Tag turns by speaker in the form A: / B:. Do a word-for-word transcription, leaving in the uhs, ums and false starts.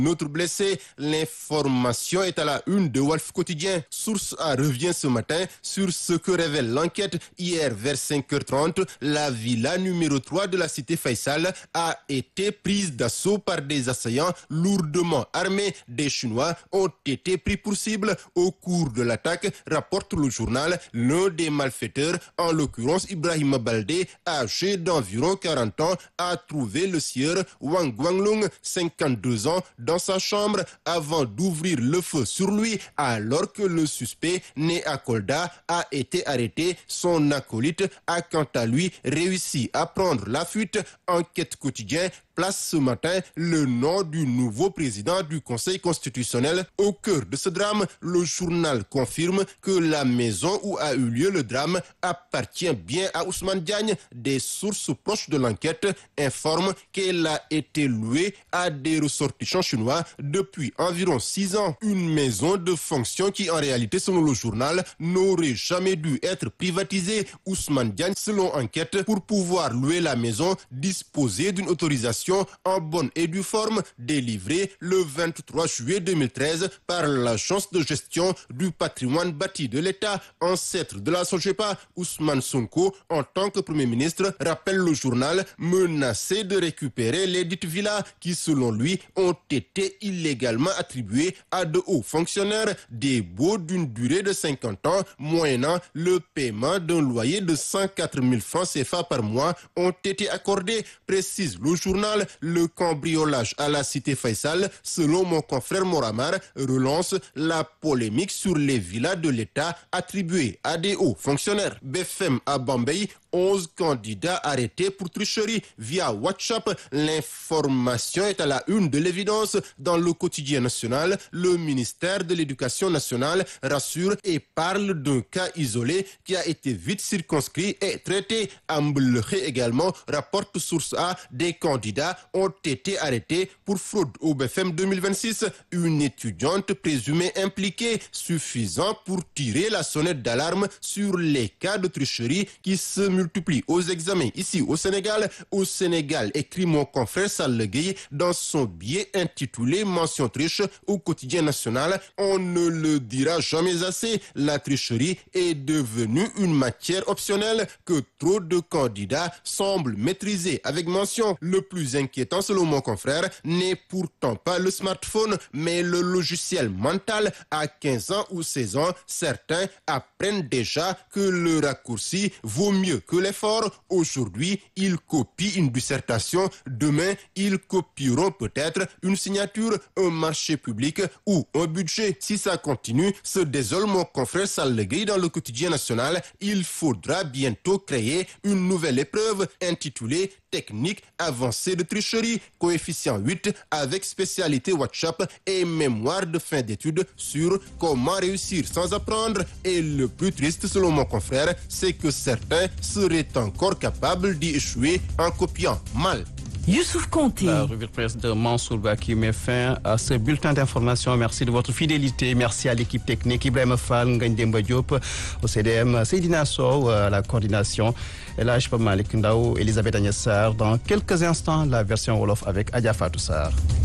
A: Notre blessé, l'information est à la une de Walf Quotidien. Source A revient ce matin sur ce que révèle l'enquête. Hier, vers cinq heures trente, la villa numéro trois de la cité Faisal a été prise d'assaut par des assaillants lourdement armés. Des Chinois ont été pris pour cible. Au cours de l'attaque, rapporte le journal, l'un des malfaiteurs, en l'occurrence Ibrahima Baldé, âgé d'environ quarante ans, a trouvé le sieur Wang Guanglong, cinquante-deux ans, dans sa chambre avant d'ouvrir le feu sur lui, alors que le suspect, né à Kolda, a été arrêté. Son acolyte a quant à lui réussi à prendre la fuite. Enquête quotidien place ce matin le nom du nouveau président du Conseil constitutionnel au cœur de ce drame. Le journal confirme que la maison où a eu lieu le drame appartient bien à Ousmane Diagne. Des sources proches de l'enquête informent qu'elle a été louée à des ressortissants chinois depuis environ six ans. Une maison de fonction qui, en réalité, selon le journal, n'aurait jamais dû être privatisée. Ousmane Diagne, selon enquête, pour pouvoir louer la maison, disposait d'une autorisation en bonne et due forme délivrée le vingt-trois juillet deux mille treize par l'agence de gestion du patrimoine bâti de l'État, ancêtre de la SOGEPA. Ousmane Sonko, en tant que Premier ministre, rappelle le journal, menacé de récupérer les dites villas qui, selon lui, ont été illégalement attribuées à de hauts fonctionnaires. Des baux d'une durée de cinquante ans, moyennant le paiement d'un loyer de cent quatre mille francs C F A par mois, ont été accordés, précise le journal. Le cambriolage à la cité Faisal, selon mon confrère Moramar, relance la polémique sur les villas de l'État attribuées à des hauts fonctionnaires. B F M à Bombay, onze candidats arrêtés pour tricherie via WhatsApp. L'information est à la une de l'évidence. Dans le quotidien national, le ministère de l'Éducation nationale rassure et parle d'un cas isolé qui a été vite circonscrit et traité. Ambelé également rapporte source A, des candidats ont été arrêtés pour fraude au B F M deux mille vingt-six. Une étudiante présumée impliquée, suffisant pour tirer la sonnette d'alarme sur les cas de tricherie qui se multiplient aux examens ici au Sénégal. Au Sénégal, écrit mon confrère Sall Gueye dans son billet intitulé Mention triche au quotidien national. On ne le dira jamais assez, la tricherie est devenue une matière optionnelle que trop de candidats semblent maîtriser avec mention. Le plus inquiétant, selon mon confrère, n'est pourtant pas le smartphone, mais le logiciel mental. À quinze ans ou seize ans, certains apprennent déjà que le raccourci vaut mieux que l'effort. Aujourd'hui, ils copient une dissertation. Demain, ils copieront peut-être une signature, un marché public ou un budget. Si ça continue, se désole mon confrère Sallegui dans le quotidien national. Il faudra bientôt créer une nouvelle épreuve intitulée Technique avancée de tricherie, coefficient huit avec spécialité WhatsApp et mémoire de fin d'études sur comment réussir sans apprendre. Et le plus triste, selon mon confrère, c'est que certains seraient encore capables d'y échouer en copiant mal.
B: Youssouf Konté.
C: La revue de presse de Mansour Ba qui met fin à ce bulletin d'information. Merci de votre fidélité. Merci à l'équipe technique. Ibrahim Fall, Ngagne Demba Diop, au C D M, Seydina Sow à la coordination. Et là, je peux Malik Ndao, Elisabeth Agnès Sarr. Dans quelques instants, la version Wolof avec Adja Fatou Sarr.